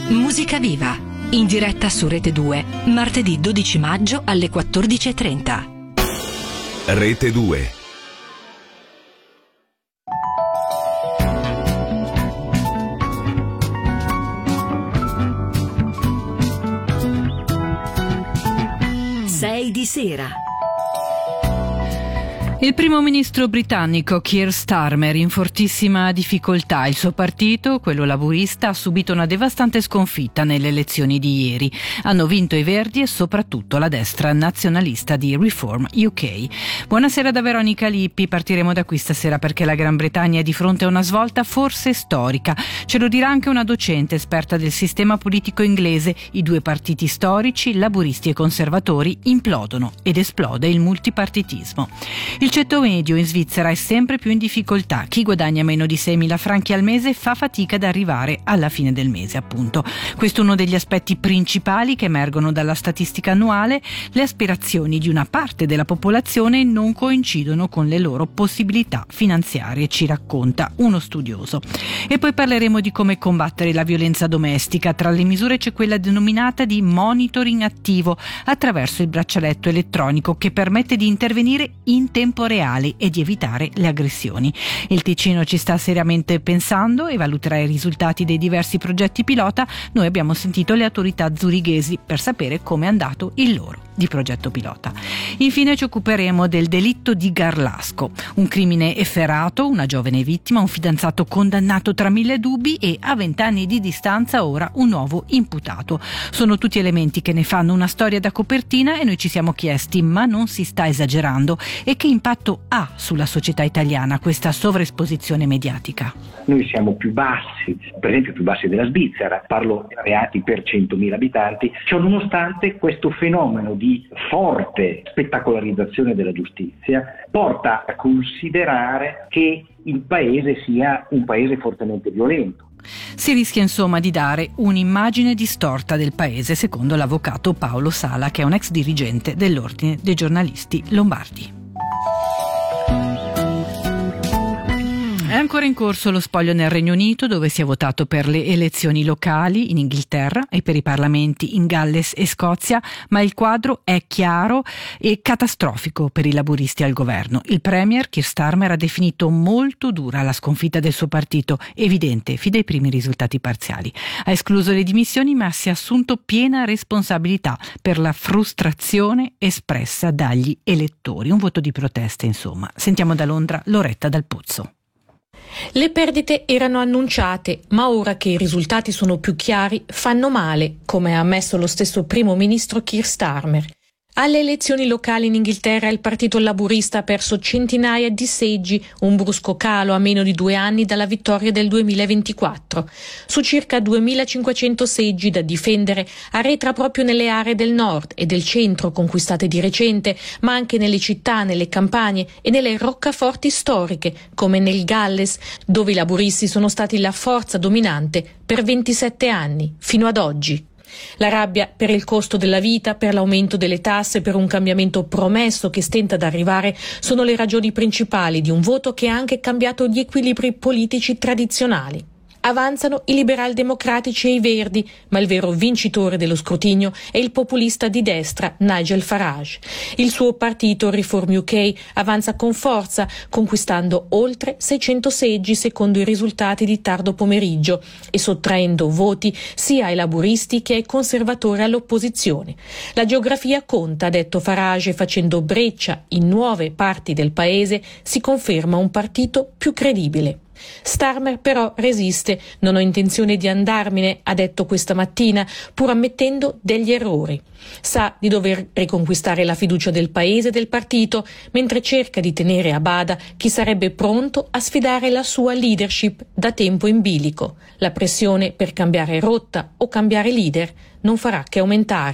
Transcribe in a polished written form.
Musica Viva, in diretta su Rete 2, martedì 12 maggio alle 14:30. Rete 2. Sei di sera. Il primo ministro britannico Keir Starmer in fortissima difficoltà. Il suo partito, quello laburista, ha subito una devastante sconfitta nelle elezioni di ieri. Hanno vinto i Verdi e soprattutto la destra nazionalista di Reform UK. Buonasera da Veronica Lippi. Partiremo da qui stasera perché la Gran Bretagna è di fronte a una svolta forse storica. Ce lo dirà anche una docente esperta del sistema politico inglese. I due partiti storici, laburisti e conservatori, implodono ed esplode il multipartitismo. Il ceto medio in Svizzera è sempre più in difficoltà. Chi guadagna meno di 6.000 franchi al mese fa fatica ad arrivare alla fine del mese, appunto. Questo è uno degli aspetti principali che emergono dalla statistica annuale. Le aspirazioni di una parte della popolazione non coincidono con le loro possibilità finanziarie, ci racconta uno studioso. E poi parleremo di come combattere la violenza domestica. Tra le misure c'è quella denominata di monitoring attivo attraverso il braccialetto elettronico che permette di intervenire in tempo reale e di evitare le aggressioni. Il Ticino ci sta seriamente pensando e valuterà i risultati dei diversi progetti pilota. Noi abbiamo sentito le autorità zurighesi per sapere come è andato il loro di progetto pilota. Infine ci occuperemo del delitto di Garlasco, un crimine efferato, una giovane vittima, un fidanzato condannato tra mille dubbi e a 20 anni di distanza ora un nuovo imputato. Sono tutti elementi che ne fanno una storia da copertina e noi ci siamo chiesti: ma non si sta esagerando? E che impatto ha sulla società italiana questa sovraesposizione mediatica? Noi siamo più bassi, per esempio più bassi della Svizzera, parlo reati per 100.000 abitanti, cioè nonostante questo fenomeno di forte spettacolarizzazione della giustizia porta a considerare che il paese sia un paese fortemente violento. Si rischia insomma di dare un'immagine distorta del paese, secondo l'avvocato Paolo Sala, che è un ex dirigente dell'Ordine dei giornalisti lombardi. È ancora in corso lo spoglio nel Regno Unito, dove si è votato per le elezioni locali in Inghilterra e per i parlamenti in Galles e Scozia, ma il quadro è chiaro e catastrofico per i laburisti al governo. Il premier Keir Starmer ha definito molto dura la sconfitta del suo partito, evidente fin dai primi risultati parziali. Ha escluso le dimissioni, ma si è assunto piena responsabilità per la frustrazione espressa dagli elettori. Un voto di protesta, insomma. Sentiamo da Londra Loretta Dal Pozzo. Le perdite erano annunciate, ma ora che i risultati sono più chiari fanno male, come ha ammesso lo stesso primo ministro Keir Starmer. Alle elezioni locali in Inghilterra il partito laburista ha perso centinaia di seggi, un brusco calo a meno di 2 anni dalla vittoria del 2024. Su circa 2.500 seggi da difendere arretra proprio nelle aree del nord e del centro conquistate di recente, ma anche nelle città, nelle campagne e nelle roccaforti storiche, come nel Galles, dove i laburisti sono stati la forza dominante per 27 anni, fino ad oggi. La rabbia per il costo della vita, per l'aumento delle tasse, per un cambiamento promesso che stenta ad arrivare sono le ragioni principali di un voto che ha anche cambiato gli equilibri politici tradizionali. Avanzano i liberal-democratici e i Verdi, ma il vero vincitore dello scrutinio è il populista di destra Nigel Farage. Il suo partito Reform UK avanza con forza, conquistando oltre 600 seggi secondo i risultati di tardo pomeriggio e sottraendo voti sia ai laburisti che ai conservatori all'opposizione. La geografia conta, ha detto Farage, facendo breccia in nuove parti del paese si conferma un partito più credibile. Starmer però resiste. Non ho intenzione di andarmene, ha detto questa mattina, pur ammettendo degli errori. Sa di dover riconquistare la fiducia del paese e del partito, mentre cerca di tenere a bada chi sarebbe pronto a sfidare la sua leadership da tempo in bilico. La pressione per cambiare rotta o cambiare leader non farà che aumentare.